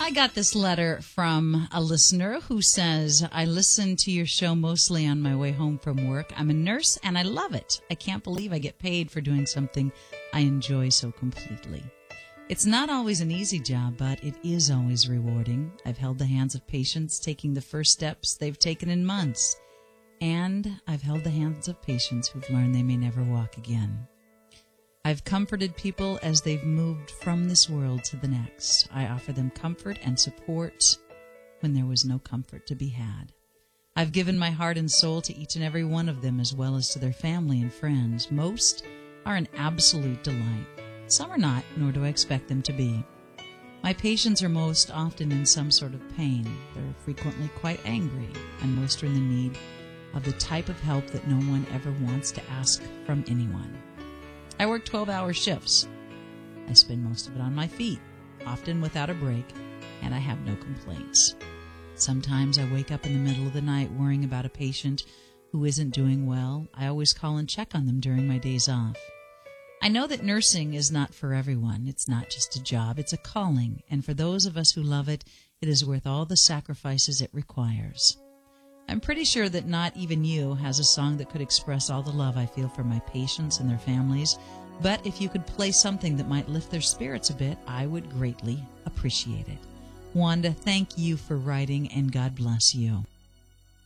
I got this letter from a listener who says, I listen to your show mostly on my way home from work. I'm a nurse and I love it. I can't believe I get paid for doing something I enjoy so completely. It's not always an easy job, but it is always rewarding. I've held the hands of patients taking the first steps they've taken in months. And I've held the hands of patients who've learned they may never walk again. I've comforted people as they've moved from this world to the next. I offer them comfort and support when there was no comfort to be had. I've given my heart and soul to each and every one of them, as well as to their family and friends. Most are an absolute delight. Some are not, nor do I expect them to be. My patients are most often in some sort of pain. They're frequently quite angry, and most are in the need of the type of help that no one ever wants to ask from anyone. I work 12-hour shifts. I spend most of it on my feet, often without a break, and I have no complaints. Sometimes I wake up in the middle of the night worrying about a patient who isn't doing well. I always call and check on them during my days off. I know that nursing is not for everyone. It's not just a job, it's a calling, and for those of us who love it, it is worth all the sacrifices it requires. I'm pretty sure that Not Even You has a song that could express all the love I feel for my patients and their families, but if you could play something that might lift their spirits a bit, I would greatly appreciate it. Wanda, thank you for writing, and God bless you.